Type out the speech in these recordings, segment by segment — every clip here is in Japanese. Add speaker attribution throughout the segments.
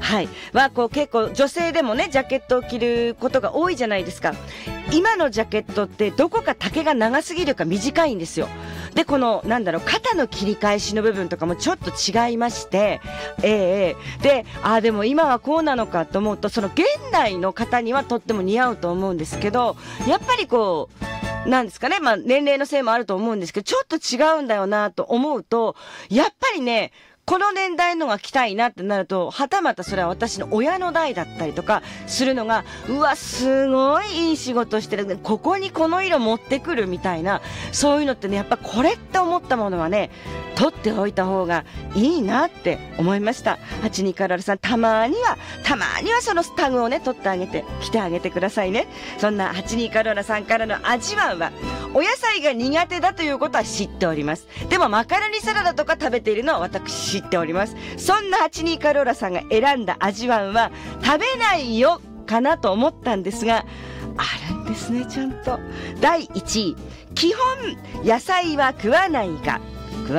Speaker 1: はい。は、こう結構女性でもね、ジャケットを着ることが多いじゃないですか。今のジャケットってどこか丈が長すぎるか短いんですよ。で、この、肩の切り返しの部分とかもちょっと違いまして、で、でも今はこうなのかと思うと、その現代の方にはとっても似合うと思うんですけど、やっぱりこう、なんですかね、年齢のせいもあると思うんですけど、ちょっと違うんだよなと思うと、やっぱりね、この年代のが着たいなってなると、はたまたそれは私の親の代だったりとかするのが、うわ、すごいいい仕事してる。ここにこの色持ってくるみたいな、そういうのってね、やっぱこれって思ったものはね、取っておいた方がいいなって思いました。82カロラさん、たまにはそのタグをね、取ってあげて、着てあげてくださいね。そんな82カロラさんからの味わんは、お野菜が苦手だということは知っております。でもマカロニサラダとか食べているのは私知っております。そんな82カロラさんが選んだ味わんは食べないよかなと思ったんですが、あるんですね、ちゃんと。第1位、基本野菜は食わないがツ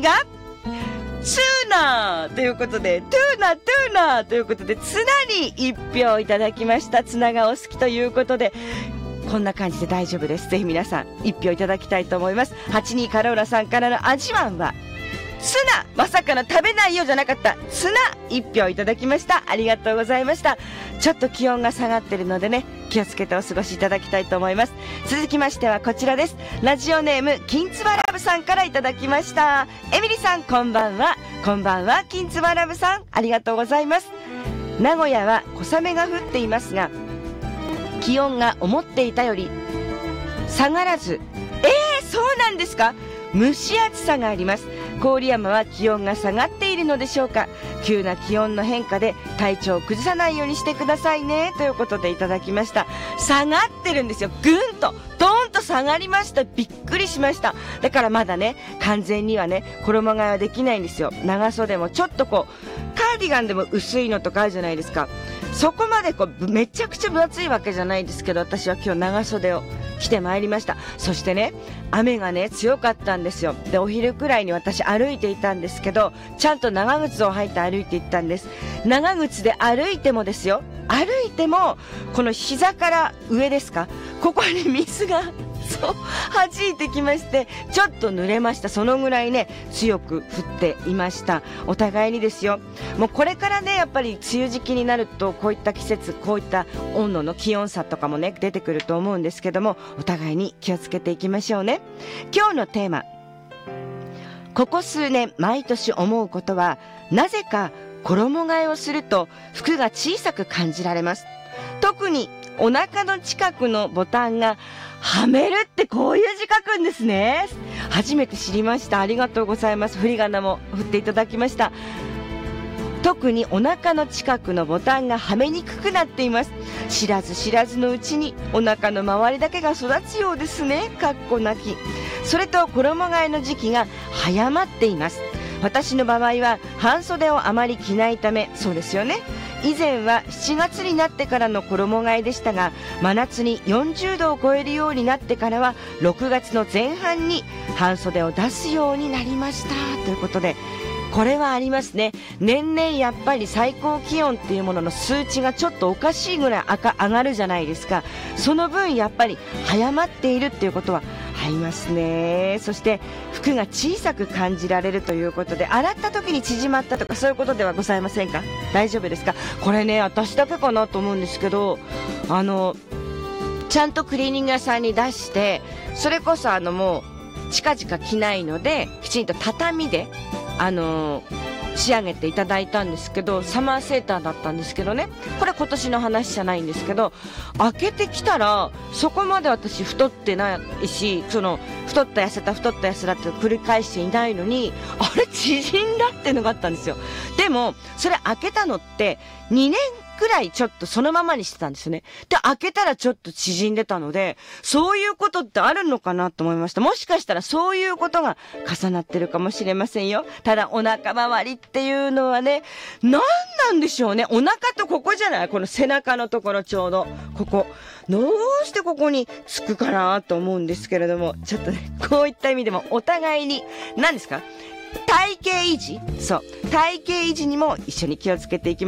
Speaker 1: ナということで、トゥーナということで、ツナに1票いただきました。ツナがお好きということで、こんな感じで大丈夫です。ぜひ皆さん1票いただきたいと思います。82カローラさんからの味わんはツナ、まさかの食べないよじゃなかったツナ1票いただきました。ありがとうございました。ちょっと気温が下がってるのでね、気をつけてお過ごしいただきたいと思います。続きましてはこちらです。ラジオネーム金つばラブさんからいただきました。エミリさん、こんばんは。こんばんは、金つばラブさん、ありがとうございます。名古屋は小雨が降っていますが、気温が思っていたより下がらず、そうなんですか。蒸し暑さがあります。郡山は気温が下がっているのでしょうか。急な気温の変化で体調を崩さないようにしてくださいね、ということでいただきました。下がってるんですよ。ぐんとドーンと下がりました。びっくりしました。だからまだね、完全にはね、衣替えはできないんですよ。長袖もちょっとこうカーディガンでも薄いのとかあるじゃないですか。そこまでこうめちゃくちゃ分厚いわけじゃないですけど、私は今日長袖を着てまいりました。そしてね、雨がね強かったんですよ。で、お昼くらいに私歩いていたんですけど、ちゃんと長靴を履いて歩いていったんです。長靴で歩いてもですよ、歩いてもこの膝から上ですか、ここに水が弾いてきまして、ちょっと濡れました。そのぐらいね、強く降っていました。お互いにですよ。もうこれからね、やっぱり梅雨時期になると、こういった季節、こういった温度の気温差とかもね、出てくると思うんですけども、お互いに気をつけていきましょうね。今日のテーマ、ここ数年毎年思うことは、なぜか衣替えをすると服が小さく感じられます。特にお腹の近くのボタンがはめるってこういう字書くんですね。初めて知りました。ありがとうございます。振り仮名も振っていただきました。特にお腹の近くのボタンがはめにくくなっています。知らず知らずのうちにお腹の周りだけが育つようですね。かっこなき。それと衣替えの時期が早まっています。私の場合は半袖をあまり着ないため、そうですよね。以前は7月になってからの衣替えでしたが、真夏に40度を超えるようになってからは6月の前半に半袖を出すようになりましたということで、これはありますね。年々やっぱり最高気温っていうものの数値がちょっとおかしいぐらい上がるじゃないですか。その分やっぱり早まっているっていうことはありますね。そして服が小さく感じられるということで、洗った時に縮まったとかそういうことではございませんか？大丈夫ですか？これね、私だけかなと思うんですけど、ちゃんとクリーニング屋さんに出して、それこそもう近々着ないのできちんと畳で仕上げていただいたんですけど、サマーセーターだったんですけどね、これ今年の話じゃないんですけど、開けてきたらそこまで私太ってないし、太った痩せたって繰り返していないのに、あれ縮んだっていうのがあったんですよ。でもそれ開けたのって2年くらいちょっとそのままにしてたんですよね。で、開けたらちょっと縮んでたので、そういうことってあるのかなと思いました。もしかしたらそういうことが重なってるかもしれませんよ。ただお腹周りっていうのはね、なんでしょうね。お腹とここじゃない？この背中のところ、ちょうどここどうしてここにつくかなと思うんですけれども、ちょっとね、こういった意味でもお互いに何ですか、体型維持にも一緒に気をつけていきましょう。